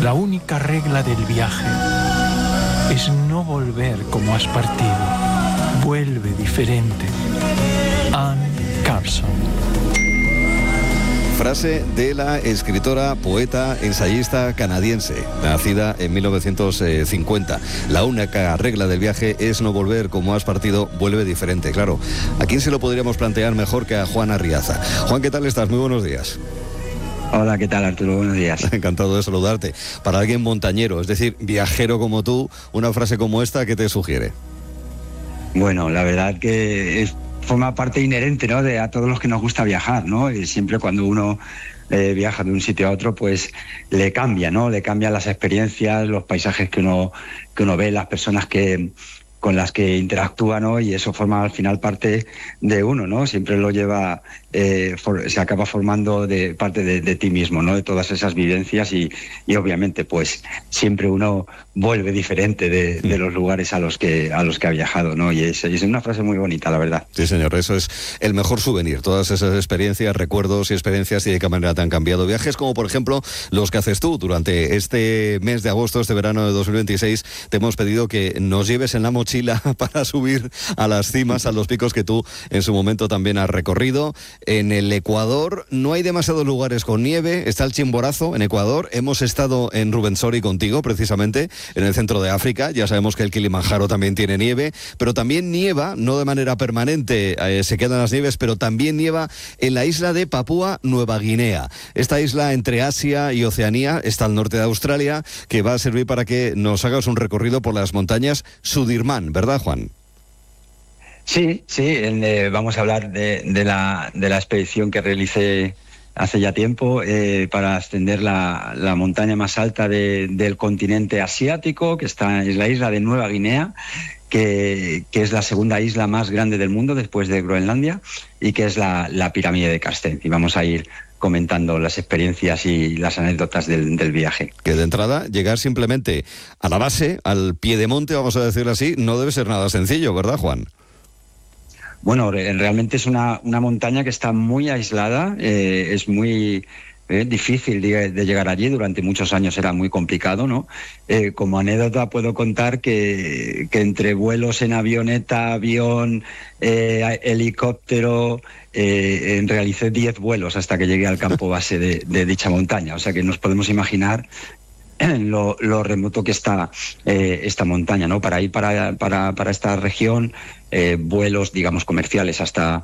La única regla del viaje es no volver como has partido. Vuelve diferente. Anne Carson. Frase de la escritora, poeta, ensayista canadiense, nacida en 1950. La única regla del viaje es no volver como has partido, vuelve diferente. Claro, ¿a quién se lo podríamos plantear mejor que a Juan Arriaza? Juan, ¿qué tal estás? Muy buenos días. Hola, ¿qué tal, Arturo? Buenos días. Encantado de saludarte. Para alguien montañero, es decir, viajero como tú, una frase como esta, ¿qué te sugiere? Bueno, la verdad que forma parte inherente, ¿no?, de a todos los que nos gusta viajar, ¿no? Y siempre cuando uno viaja de un sitio a otro, pues le cambia, ¿no? Le cambian las experiencias, los paisajes que uno ve, las personas con las que interactúa, ¿no? Y eso forma al final parte de uno, ¿no? Siempre lo lleva, se acaba formando de parte de ti mismo, ¿no? De todas esas vivencias y obviamente pues siempre uno vuelve diferente de los lugares a los que ha viajado, ¿no? Y es una frase muy bonita, la verdad. Sí, señor, eso es el mejor souvenir, todas esas experiencias, recuerdos y experiencias, y de qué manera te han cambiado. Viajes como por ejemplo los que haces tú durante este mes de agosto, este verano de 2026, te hemos pedido que nos lleves en la mochila para subir a las cimas, a los picos que tú en su momento también has recorrido. En el Ecuador no hay demasiados lugares con nieve, está el Chimborazo en Ecuador, hemos estado en Rubensori contigo precisamente, en el centro de África, ya sabemos que el Kilimanjaro también tiene nieve, pero también nieva, no de manera permanente, se quedan las nieves, pero también nieva en la isla de Papúa Nueva Guinea. Esta isla entre Asia y Oceanía está al norte de Australia, que va a servir para que nos hagas un recorrido por las montañas Sudirman, ¿verdad, Juan? Sí, vamos a hablar de la expedición que realicé hace ya tiempo para ascender la montaña más alta del continente asiático, que es la isla de Nueva Guinea, que es la segunda isla más grande del mundo después de Groenlandia, y que es la pirámide de Carsten. Y vamos a ir comentando las experiencias y las anécdotas del viaje. Que de entrada, llegar simplemente a la base, al pie de monte, vamos a decirlo así, no debe ser nada sencillo, ¿verdad, Juan? Bueno, realmente es una montaña que está muy aislada, es muy difícil de llegar allí. Durante muchos años era muy complicado, ¿no? Como anécdota puedo contar que entre vuelos en avioneta, avión, helicóptero, realicé 10 vuelos hasta que llegué al campo base de dicha montaña. O sea que nos podemos imaginar lo remoto que está esta montaña, ¿no? Para ir para esta región, vuelos, digamos, comerciales hasta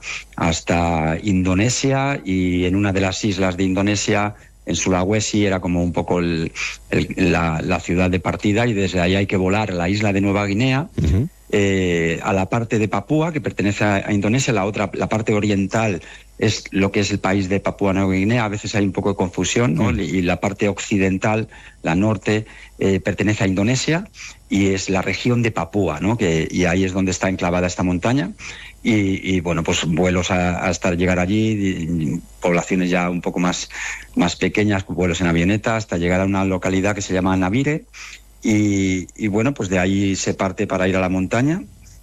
Indonesia, y en una de las islas de Indonesia, en Sulawesi, era como un poco la ciudad de partida, y desde ahí hay que volar a la isla de Nueva Guinea, a la parte de Papúa, que pertenece a Indonesia. La parte oriental es lo que es el país de Papúa Nueva Guinea. A veces hay un poco de confusión, ¿no? Y la parte occidental, la norte, pertenece a Indonesia, y es la región de Papúa, ¿no? Y ahí es donde está enclavada esta montaña. Y bueno, pues vuelos hasta llegar allí, poblaciones ya un poco más pequeñas, vuelos en avioneta, hasta llegar a una localidad que se llama Nabire. Y bueno, pues de ahí se parte para ir a la montaña.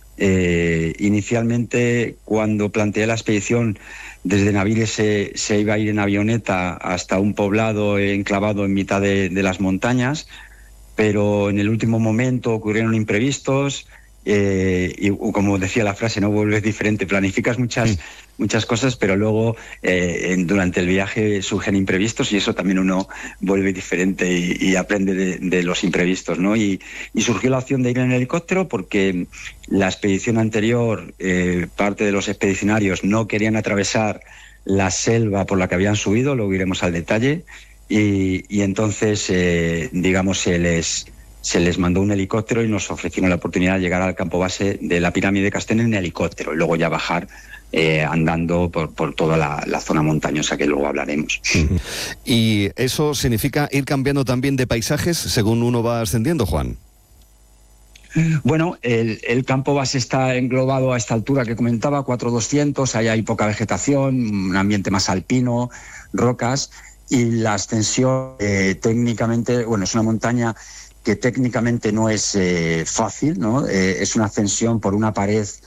Inicialmente, cuando planteé la expedición, desde Nabire se iba a ir en avioneta hasta un poblado enclavado en mitad de las montañas, pero en el último momento ocurrieron imprevistos, y como decía la frase, no vuelves diferente, planificas muchas cosas, pero luego durante el viaje surgen imprevistos, y eso también uno vuelve diferente y aprende de los imprevistos, ¿no? Y surgió la opción de ir en helicóptero porque la expedición anterior, parte de los expedicionarios no querían atravesar la selva por la que habían subido, luego iremos al detalle, y entonces digamos se les mandó un helicóptero y nos ofrecieron la oportunidad de llegar al campo base de la pirámide de Carsten en helicóptero, y luego ya bajar andando por toda la zona montañosa, que luego hablaremos. ¿Y eso significa ir cambiando también de paisajes según uno va ascendiendo, Juan? Bueno, el campo base está englobado a esta altura que comentaba, 4200, ahí hay poca vegetación, un ambiente más alpino, rocas, y la ascensión técnicamente, bueno, es una montaña que técnicamente no es fácil, ¿no? Es una ascensión por una pared